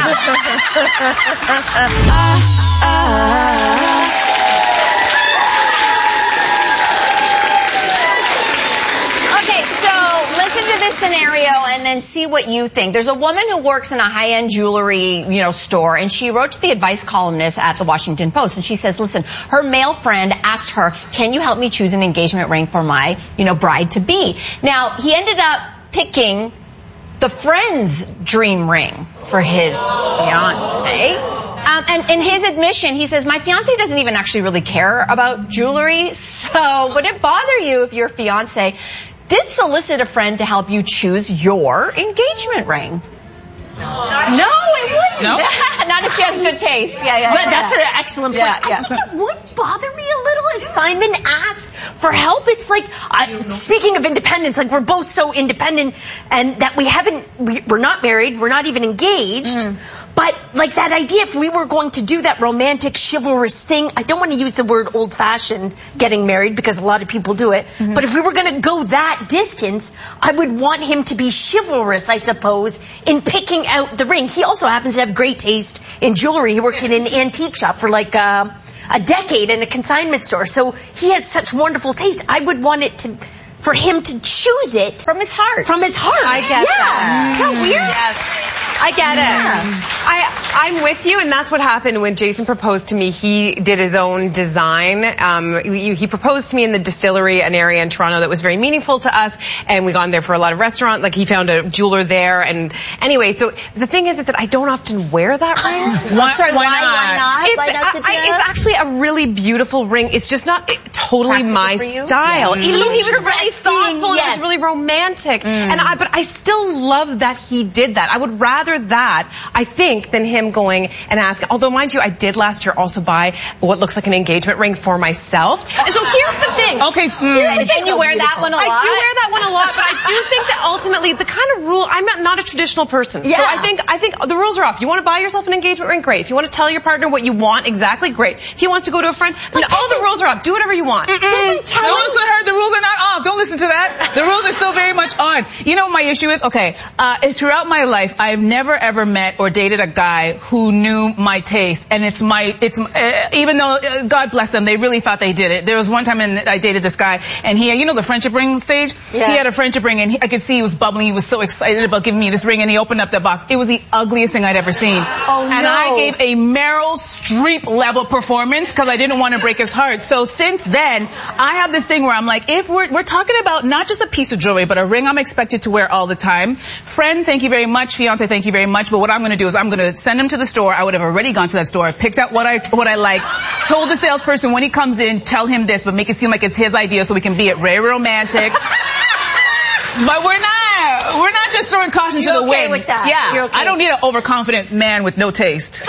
Okay, so listen to this scenario and then see what you think. There's a woman who works in a high-end jewelry, you know, store, and she wrote to the advice columnist at the Washington Post, and she says, listen, her male friend asked her, can you help me choose an engagement ring for my, you know, bride-to-be? Now, he ended up picking the friend's dream ring for his fiancé. Um, and in his admission, he says, my fiance doesn't even actually really care about jewelry, so would it bother you if your fiance did solicit a friend to help you choose your engagement ring? No, it wouldn't. No? Not if she has good taste. Yeah, yeah, But yeah. that's an excellent point. Yeah, yeah. I think it would bother me a little if Simon asked for help. It's like, I, speaking of independence, like we're both so independent and that we haven't, we, we're not married, we're not even engaged. Mm. But like that idea, if we were going to do that romantic, chivalrous thing, I don't want to use the word old-fashioned getting married because a lot of people do it. Mm-hmm. But if we were going to go that distance, I would want him to be chivalrous, I suppose, in picking out the ring. He also happens to have great taste in jewelry. He worked in an antique shop for like uh, a decade in a consignment store. So he has such wonderful taste. I would want it to... for him to choose it from his heart. From his heart. I get yeah. that. How weird. Yes. I get it. Yeah. I, I'm with you, and that's what happened when Jason proposed to me. He did his own design. Um, he, he proposed to me in the Distillery, an area in Toronto that was very meaningful to us, and we gone there for a lot of restaurants. Like, he found a jeweler there, and anyway, so the thing is, is that I don't often wear that ring. Why, Sorry, why, why not? not? It's, why not I, I, it's actually a really beautiful ring. It's just not it, totally Practical my for you? style. Yeah. Even though he was really thoughtful, yes. and it was really romantic, Mm. and I, but I still love that he did that. I would rather that, I think, than him going and asking. Although, mind you, I did last year also buy what looks like an engagement ring for myself. And so here's the thing. Okay. Mm. And you wear that one a lot? I do wear that one a lot, but I do think that ultimately the kind of rule, I'm not, not a traditional person. Yeah. So I think, I think the rules are off. You want to buy yourself an engagement ring? Great. If you want to tell your partner what you want exactly, great. If he wants to go to a friend, then all the rules are off. Do whatever you want. Doesn't tell Don't him- listen to her. The rules are not off. Don't listen to that. The rules are still very much on. You know what my issue is? Okay. Uh, throughout my life, I've never ever met or dated a guy who knew my taste. And it's my, it's, uh, even though, uh, God bless them, they really thought they did it. There was one time in, I dated this guy, and he had, you know, the friendship ring stage? Yeah. He had a friendship ring, and he, I could see he was bubbling. He was so excited about giving me this ring, and he opened up that box. It was the ugliest thing I'd ever seen. Oh, and no. I gave a Meryl Streep level performance because I didn't want to break his heart. So since then, I have this thing where I'm like, if we're, we're talking about not just a piece of jewelry, but a ring I'm expected to wear all the time. Friend, thank you very much. Fiance, thank you very much. But what I'm going to do is I'm going to send him to the store. I would have already gone to that store, picked out what I, what I like, told the salesperson when he comes in, tell him this, but make it seem like it's his idea so we can be it very romantic. But we're not, we're not just throwing caution You're to the okay wind. with that. Yeah. You're okay. I don't need an overconfident man with no taste.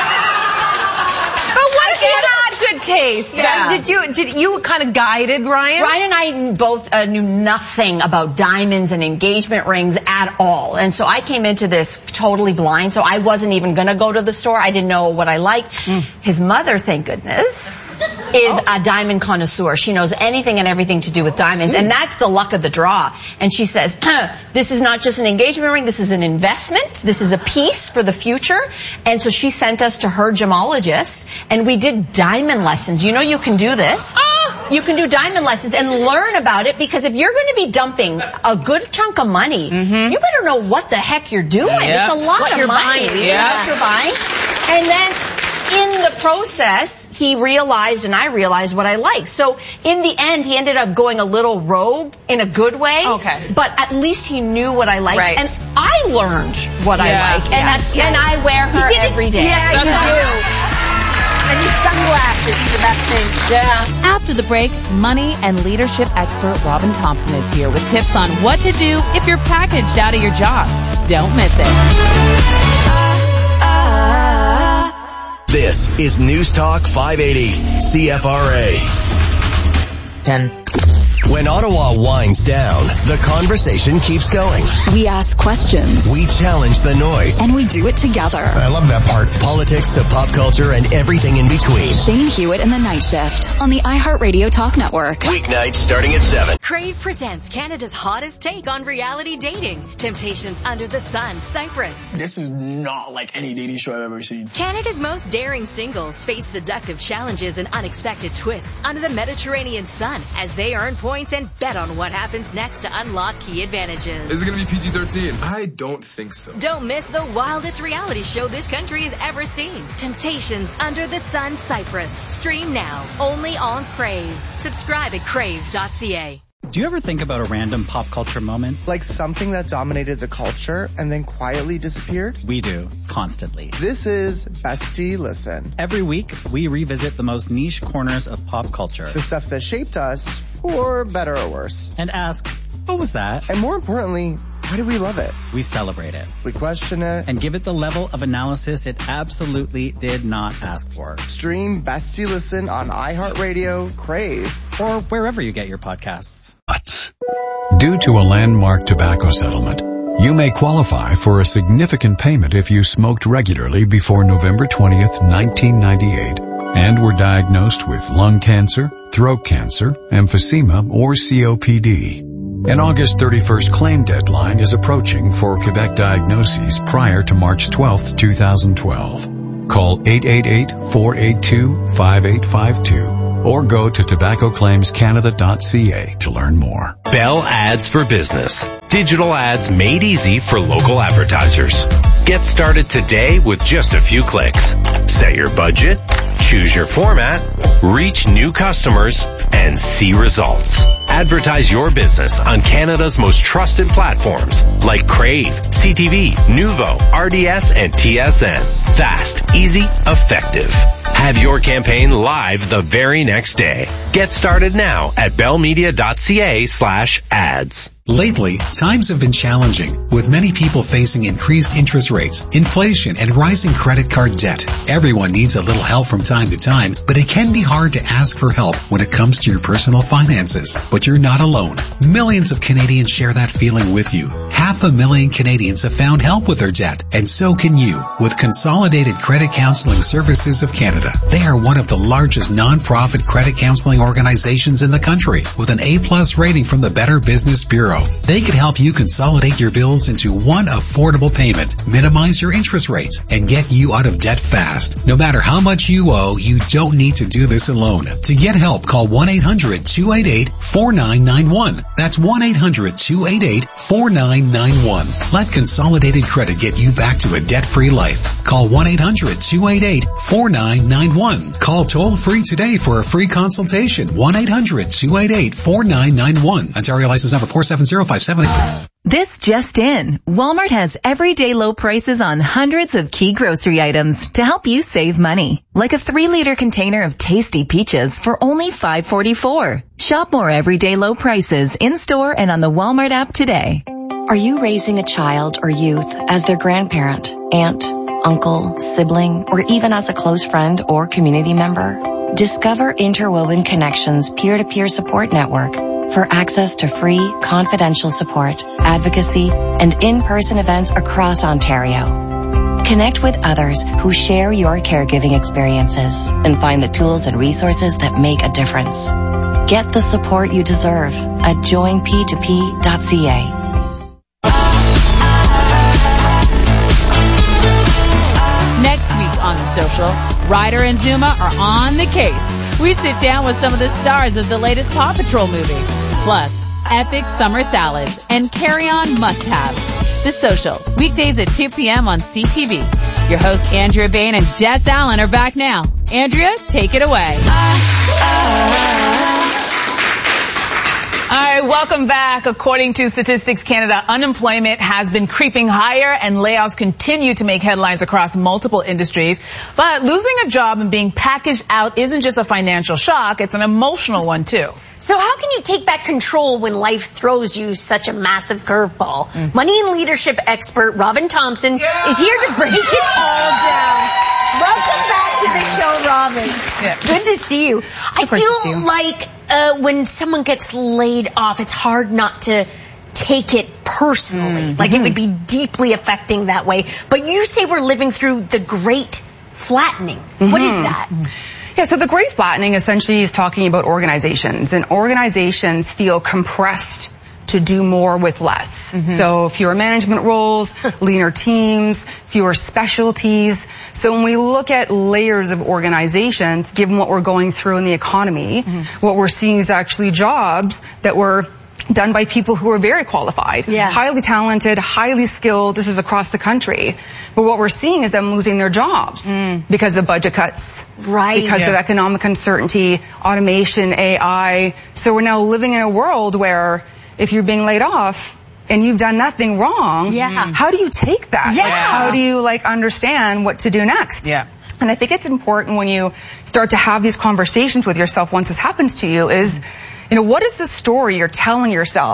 But what if you had good taste? Yeah. Did you, did you kind of guided Ryan? Ryan and I both uh, knew nothing about diamonds and engagement rings at all. And so I came into this totally blind, so I wasn't even going to go to the store. I didn't know what I liked. Mm. His mother, thank goodness, is oh. a diamond connoisseur. She knows anything and everything to do with diamonds, mm. and that's the luck of the draw. And she says, this is not just an engagement ring, this is an investment. This is a piece for the future. And so she sent us to her gemologist, and we did diamond lessons. You know you can do this. Oh. You can do diamond lessons and learn about it, because if you're going to be dumping a good chunk of money, mm-hmm. you better know what the heck you're doing. Yep. It's a lot what of you're money. Buying. Yeah. What you're buying. And then in the process, he realized and I realized what I liked. So in the end, he ended up going a little rogue in a good way. Okay. But at least he knew what I liked. Right. And I learned what Yeah. I like. And Yes. that's Yes. and I wear her You did it- every day. Yeah, you That's do. And your sunglasses for that thing. Yeah. After the break, money and leadership expert Robin Thompson is here with tips on what to do if you're packaged out of your job. Don't miss it. This is News Talk five eighty, C F R A. Ten. When Ottawa winds down, the conversation keeps going. We ask questions. We challenge the noise. And we do it together. I love that part. Politics to pop culture and everything in between. Shane Hewitt and the Night Shift on the iHeartRadio Talk Network. Weeknights starting at seven. Crave presents Canada's hottest take on reality dating. Temptations Under the Sun, Cyprus. This is not like any dating show I've ever seen. Canada's most daring singles face seductive challenges and unexpected twists under the Mediterranean sun as they earn points and bet on what happens next to unlock key advantages. Is it going to be P G thirteen? I don't think so. Don't miss the wildest reality show this country has ever seen. Temptations Under the Sun, Cyprus. Stream now, only on Crave. Subscribe at crave dot c a. Do you ever think about a random pop culture moment? Like something that dominated the culture and then quietly disappeared? We do, constantly. This is Bestie Listen. Every week, we revisit the most niche corners of pop culture. The stuff that shaped us, for better or worse. And ask, what was that? And more importantly, Why do we love it? We celebrate it. We question it. And give it the level of analysis it absolutely did not ask for. Stream Best You Listen on iHeartRadio, Crave, or wherever you get your podcasts. Due to a landmark tobacco settlement, you may qualify for a significant payment if you smoked regularly before November twentieth, nineteen ninety-eight, and were diagnosed with lung cancer, throat cancer, emphysema, or C O P D. An August thirty-first claim deadline is approaching for Quebec diagnoses prior to March twelfth, twenty twelve. Call eight eight eight, four eight two, five eight five two or go to tobacco claims canada dot c a to learn more. Bell Ads for Business. Digital ads made easy for local advertisers. Get started today with just a few clicks. Set your budget, choose your format, reach new customers, and see results. Advertise your business on Canada's most trusted platforms like Crave, C T V, Nuvo, R D S, and T S N. Fast, easy, effective. Have your campaign live the very next day. Get started now at bellmedia dot c a slash ads. Lately, times have been challenging, with many people facing increased interest rates, inflation, and rising credit card debt. Everyone needs a little help from time to time, but it can be hard to ask for help when it comes to your personal finances. But you're not alone. Millions of Canadians share that feeling with you. Half a million Canadians have found help with their debt, and so can you, with Consolidated Credit Counseling Services of Canada. They are one of the largest non-profit credit counseling organizations in the country, with an A-plus rating from the Better Business Bureau. They can help you consolidate your bills into one affordable payment, minimize your interest rates, and get you out of debt fast. No matter how much you owe, you don't need to do this alone. To get help, call one eight hundred, two eight eight, four nine nine one. That's one eight hundred, two eight eight, four nine nine one. Let Consolidated Credit get you back to a debt-free life. Call one eight hundred, two eight eight, four nine nine one. Call toll-free today for a free consultation. one eight hundred, two eight eight, four nine nine one. Ontario license number four seven zero five seven eight. This just in. Walmart has everyday low prices on hundreds of key grocery items to help you save money. Like a three liter container of tasty peaches for only five forty-four. Shop more everyday low prices in store and on the Walmart app today. Are you raising a child or youth as their grandparent, aunt, uncle, sibling, or even as a close friend or community member? Discover Interwoven Connections peer-to-peer support network for access to free, confidential support, advocacy, and in-person events across Ontario. Connect with others who share your caregiving experiences and find the tools and resources that make a difference. Get the support you deserve at join p two p dot c a. Next week on The Social, Ryder and Zuma are on the case. We sit down with some of the stars of the latest Paw Patrol movie. Plus, epic summer salads and carry-on must-haves. The Social, weekdays at two p.m. on C T V. Your hosts Andrea Bain and Jess Allen are back now. Andrea, take it away. All right, welcome back. According to Statistics Canada, unemployment has been creeping higher and layoffs continue to make headlines across multiple industries. But losing a job and being packaged out isn't just a financial shock, it's an emotional one too. So how can you take back control when life throws you such a massive curveball? Mm. Money and leadership expert Robin Thompson yeah. is here to break it all down. Welcome back to the show, Robin. Yeah. Good to see you. I feel you. like uh, when someone gets laid off, it's hard not to take it personally. Mm-hmm. Like it would be deeply affecting that way. But you say we're living through the great flattening. Mm-hmm. What is that? Yeah, so the great flattening essentially is talking about organizations, and organizations feel compressed to do more with less. Mm-hmm. So fewer management roles, leaner teams, fewer specialties. So when we look at layers of organizations, given what we're going through in the economy, mm-hmm. what we're seeing is actually jobs that were done by people who are very qualified, yeah. highly talented, highly skilled. This is across the country. But what we're seeing is them losing their jobs mm. because of budget cuts, right? Because yeah. of economic uncertainty, automation, A I. So we're now living in a world where if you're being laid off and you've done nothing wrong, yeah. how do you take that? Yeah. Like, how do you like understand what to do next? Yeah. And I think it's important when you start to have these conversations with yourself once this happens to you is, you know, what is the story you're telling yourself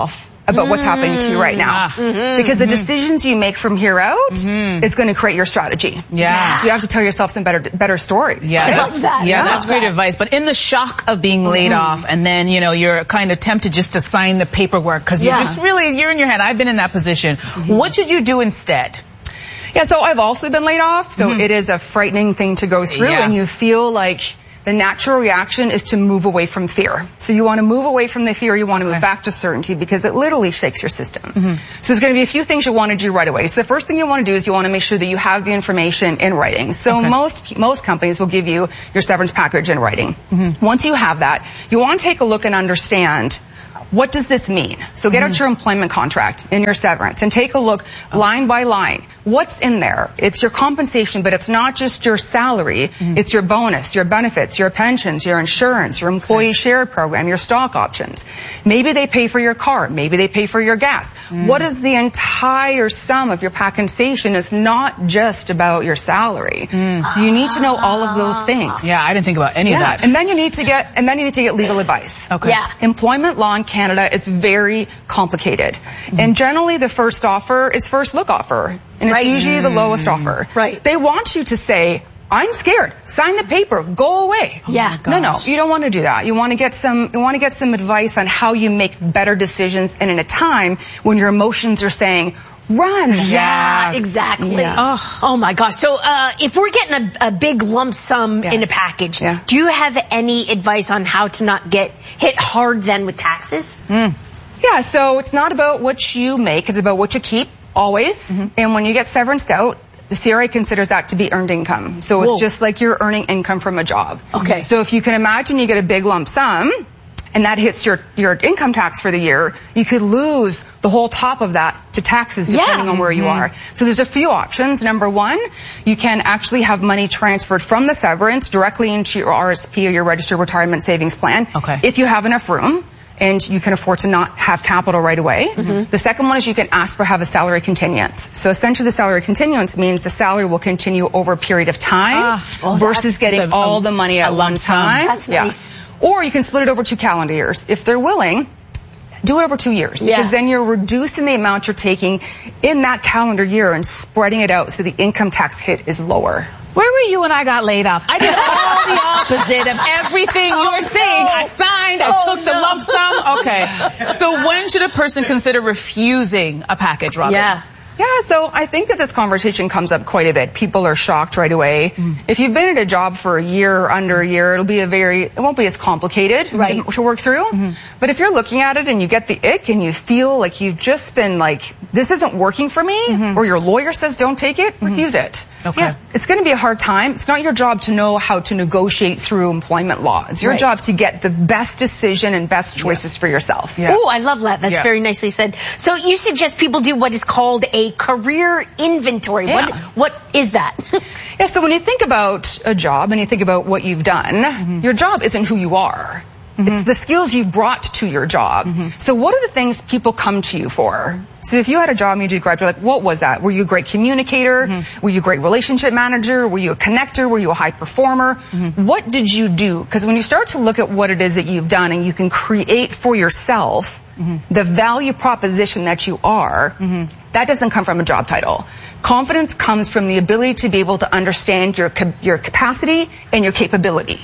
about Mm. what's happening to you right now. Mm-hmm. Because the decisions you make from here out Mm-hmm. is going to create your strategy. Yeah. So you have to tell yourself some better better stories. Yeah, I that's, love that. Yeah, I that's love great that. advice. But in the shock of being laid Mm-hmm. off, and then you know you're kind of tempted just to sign the paperwork because you Yeah. just really you're in your head. I've been in that position. Mm-hmm. What should you do instead? Yeah, so I've also been laid off, so Mhm. it is a frightening thing to go through, Yeah. and you feel like the natural reaction is to move away from fear. So you want to move away from the fear, you want to move back to certainty because it literally shakes your system. Mm-hmm. So there's going to be a few things you want to do right away. So the first thing you want to do is you want to make sure that you have the information in writing. So Okay. most most companies will give you your severance package in writing. Mm-hmm. Once you have that, you want to take a look and understand what does this mean? So get Mm-hmm. out your employment contract and your severance and take a look line by line. What's in there? It's your compensation, but it's not just your salary. Mm-hmm. It's your bonus, your benefits, your pensions, your insurance, your employee share program, your stock options. Maybe they pay for your car. Maybe they pay for your gas. Mm. What is the entire sum of your compensation? It's not just about your salary. So you need to know all of those things. Yeah, I didn't think about any Yeah. of that. And then you need to get and then you need to get legal advice. Okay. Yeah. Employment law in Canada is very complicated. And generally the first offer is first look offer. And it's Right. usually the lowest offer. Right. They want you to say, I'm scared. Sign the paper. Go away. Yeah. No, no. gosh. You don't want to do that. You want to get some you want to get some advice on how you make better decisions and in a time when your emotions are saying, run. Yeah, exactly. Yeah. Oh. oh my gosh. So, uh, if we're getting a, a big lump sum Yeah. in a package, Yeah. do you have any advice on how to not get hit hard then with taxes? Mm. Yeah, so it's not about what you make, it's about what you keep, always. Mm-hmm. And when you get severance out, the C R A considers that to be earned income. So Whoa. it's just like you're earning income from a job. Okay. So if you can imagine you get a big lump sum, and that hits your, your income tax for the year, you could lose the whole top of that to taxes depending Yeah. on where you Mm-hmm. are. So there's a few options. Number one, you can actually have money transferred from the severance directly into your R S P or your registered retirement savings plan. Okay. If you have enough room and you can afford to not have capital right away. Mm-hmm. The second one is you can ask for have a salary continuance. So essentially the salary continuance means the salary will continue over a period of time Ah, oh, versus that's getting the- all the money at a one lump sum. time. That's Yeah. nice. Or you can split it over two calendar years. If they're willing, do it over two years. Yeah. Because then you're reducing the amount you're taking in that calendar year and spreading it out so the income tax hit is lower. Where were you when I got laid off? I did all the opposite of everything you were saying. I signed, I Oh, took the no. lump sum. Okay. So when should a person consider refusing a package, Robin? Yeah. Yeah, so I think that this conversation comes up quite a bit. People are shocked right away. Mm. If you've been at a job for a year or under a year, it'll be a very, it won't be as complicated Right. to, to work through. Mm-hmm. But if you're looking at it and you get the ick and you feel like you've just been like, this isn't working for me, Mm-hmm. or your lawyer says don't take it, refuse it. Okay. Yeah. It's going to be a hard time. It's not your job to know how to negotiate through employment law. It's your Right. job to get the best decision and best choices for yourself. Yeah. Oh, I love that. That's Yeah. very nicely said. So you suggest people do what is called a career inventory. Yeah. What what is that? Yeah, so when you think about a job and you think about what you've done, Mm-hmm. your job isn't who you are. It's the skills you've brought to your job. Mm-hmm. So what are the things people come to you for? So if you had a job and you did great, you're like, what was that? Were you a great communicator? Mm-hmm. Were you a great relationship manager? Were you a connector? Were you a high performer? Mm-hmm. What did you do? Because when you start to look at what it is that you've done and you can create for yourself Mm-hmm. the value proposition that you are, that doesn't come from a job title. Confidence comes from the ability to be able to understand your ca- your capacity and your capability.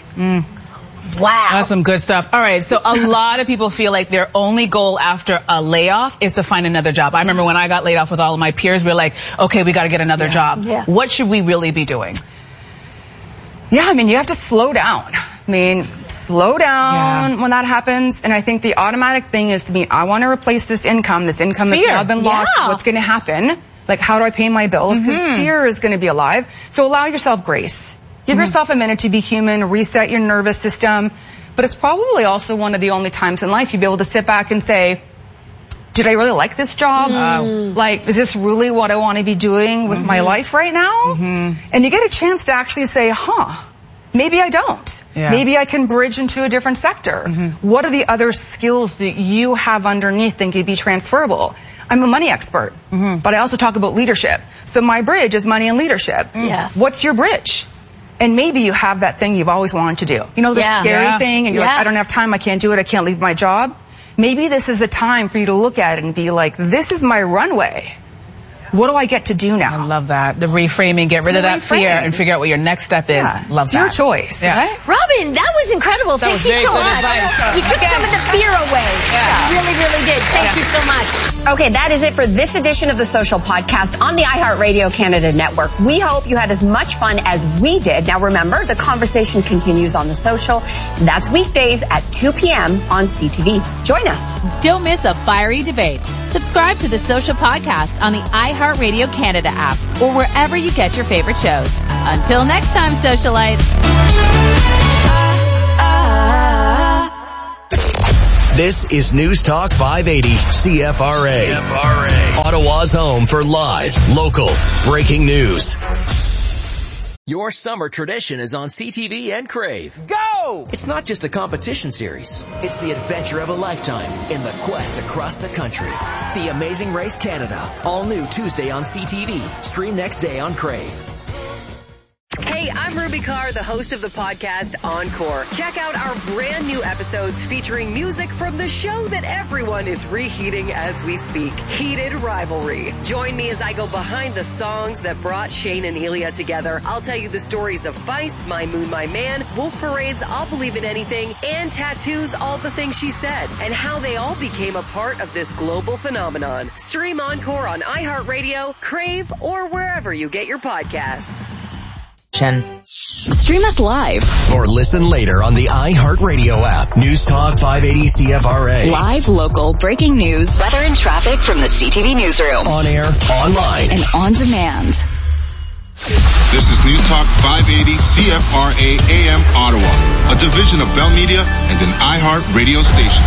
Wow. That's some good stuff. All right, so a lot of people feel like their only goal after a layoff is to find another job. I remember when I got laid off with all of my peers, we were like, okay, we got to get another job. Yeah. What should we really be doing? Yeah, I mean, you have to slow down. I mean, slow down Yeah. when that happens. And I think the automatic thing is to be, I want to replace this income. This income has Fear. now been lost. Yeah. What's going to happen? Like, how do I pay my bills? Because Mm-hmm. fear is going to be alive. So allow yourself grace. Give yourself a minute to be human, reset your nervous system. But it's probably also one of the only times in life you'll be able to sit back and say, did I really like this job? Like, is this really what I want to be doing with my life right now? And you get a chance to actually say, huh, maybe I don't. Yeah. Maybe I can bridge into a different sector. What are the other skills that you have underneath that could be transferable? I'm a money expert, but I also talk about leadership. So my bridge is money and leadership. Yeah. What's your bridge? And maybe you have that thing you've always wanted to do. You know, the Yeah. scary Yeah. thing, and you're Yeah. like, I don't have time, I can't do it, I can't leave my job. maybe this is a time for you to look at it and be like, this is my runway. What do I get to do now? I love that. The reframing, get rid of that fear and figure out what your next step is. Yeah. Love it's that. your choice. Yeah. Right? Robin, that was incredible. That Thank was you very so good much. advice. You took Again. some of the fear away. Yeah. You really, really did. Thank Yeah. you so much. Okay, that is it for this edition of The Social Podcast on the iHeartRadio Canada Network. We hope you had as much fun as we did. Now remember, the conversation continues on The Social. That's weekdays at two p.m. on C T V. Join us. Don't miss a fiery debate. Subscribe to The Social Podcast on the iHeartRadio Canada app or wherever you get your favorite shows. Until next time, socialites. This is News Talk five eighty C F R A. C F R A. Ottawa's home for live, local, breaking news. Your summer tradition is on C T V and Crave. Go! It's not just a competition series. It's the adventure of a lifetime in the quest across the country. The Amazing Race Canada. All new Tuesday on C T V. Stream next day on Crave. Hey, I'm Ruby Carr, the host of the podcast Encore. Check out our brand new episodes featuring music from the show that everyone is reheating as we speak, Heated Rivalry. Join me as I go behind the songs that brought Shane and Ilya together. I'll tell you the stories of Feist, My Moon, My Man, Wolf Parade's I'll Believe in Anything, and Tattoo's All the Things She Said, and how they all became a part of this global phenomenon. Stream Encore on iHeartRadio, Crave, or wherever you get your podcasts. Stream us live Or listen later on the iHeartRadio app. News Talk five eighty C F R A. live, local, breaking news, weather and traffic from the C T V newsroom. On air, online, and on demand. This is News Talk five eighty C F R A A M Ottawa, a division of Bell Media and an iHeart radio station.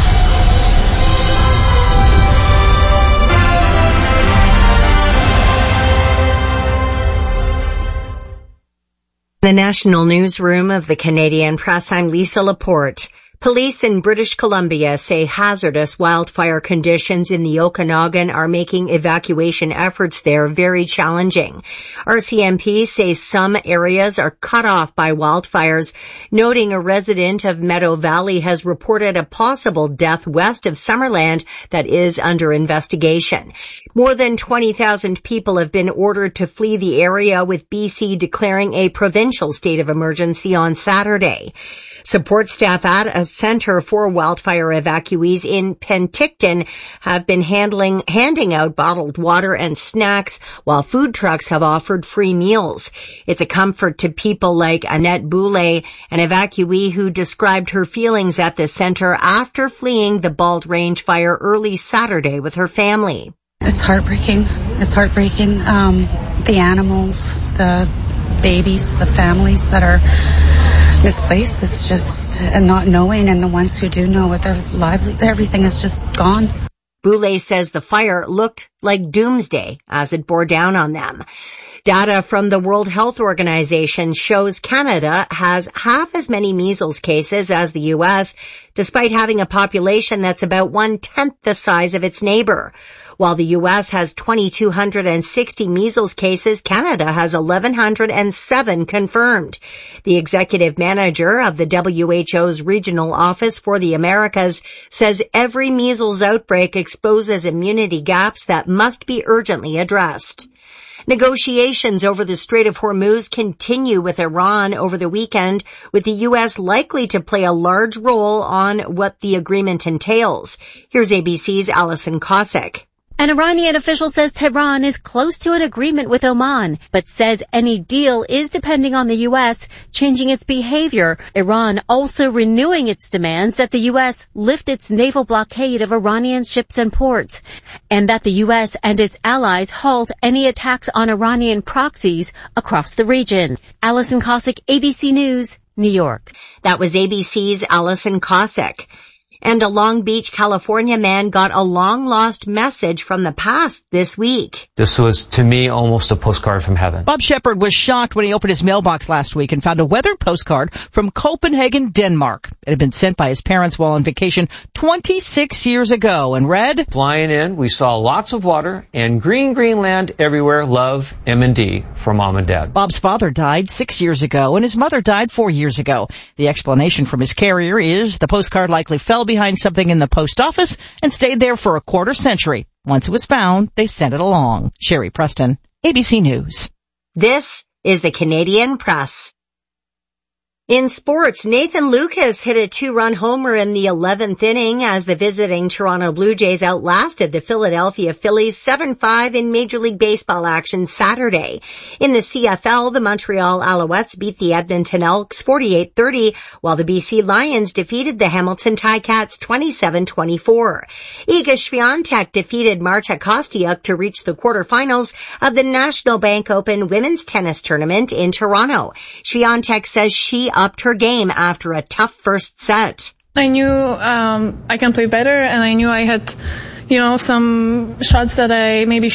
The national newsroom of the Canadian Press, I'm Lisa Laporte. Police in British Columbia say hazardous wildfire conditions in the Okanagan are making evacuation efforts there very challenging. R C M P says some areas are cut off by wildfires, noting a resident of Meadow Valley has reported a possible death west of Summerland that is under investigation. More than twenty thousand people have been ordered to flee the area, with B C declaring a provincial state of emergency on Saturday. Support staff at a center for wildfire evacuees in Penticton have been handling, handing out bottled water and snacks, while food trucks have offered free meals. It's a comfort to people like Annette Boulay, an evacuee who described her feelings at the center after fleeing the Bald Range fire early Saturday with her family. It's heartbreaking. It's heartbreaking. Um, the animals, the babies, the families that are misplaced. It's just, and not knowing, and the ones who do know what their lively, everything is just gone. Boulay says the fire looked like doomsday as it bore down on them. Data from the World Health Organization shows Canada has half as many measles cases as the U S, despite having a population that's about one-tenth the size of its neighbor. While the U S has two thousand two hundred sixty measles cases, Canada has one thousand one hundred seven confirmed. The executive manager of the W H O's Regional Office for the Americas says every measles outbreak exposes immunity gaps that must be urgently addressed. Negotiations over the Strait of Hormuz continue with Iran over the weekend, with the U S likely to play a large role on what the agreement entails. Here's A B C's Alison Cossack. An Iranian official says Tehran is close to an agreement with Oman, but says any deal is depending on the U S changing its behavior. Iran also renewing its demands that the U S lift its naval blockade of Iranian ships and ports, and that the U S and its allies halt any attacks on Iranian proxies across the region. Alison Cossack, A B C News, New York. That was A B C's Alison Cossack. And a Long Beach, California man got a long-lost message from the past this week. This was, to me, almost a postcard from heaven. Bob Shepard was shocked when he opened his mailbox last week and found a weathered postcard from Copenhagen, Denmark. It had been sent by his parents while on vacation twenty-six years ago and read, "Flying in, we saw lots of water and green, green land everywhere. Love, M and D, for Mom and Dad." Bob's father died six years ago and his mother died four years ago. The explanation from his carrier is the postcard likely fell behind something in the post office and stayed there for a quarter century. Once it was found, they sent it along. Sherry Preston, A B C News. This is the Canadian Press. In sports, Nathan Lucas hit a two-run homer in the eleventh inning as the visiting Toronto Blue Jays outlasted the Philadelphia Phillies seven five in Major League Baseball action Saturday. In the C F L, the Montreal Alouettes beat the Edmonton Elks forty-eight thirty, while the B C Lions defeated the Hamilton Ticats twenty-seven twenty-four. Iga Swiatek defeated Marta Kostyuk to reach the quarterfinals of the National Bank Open Women's Tennis Tournament in Toronto. Swiatek says she upped her game after a tough first set. I knew um, I can play better, and I knew I had, you know, some shots that I maybe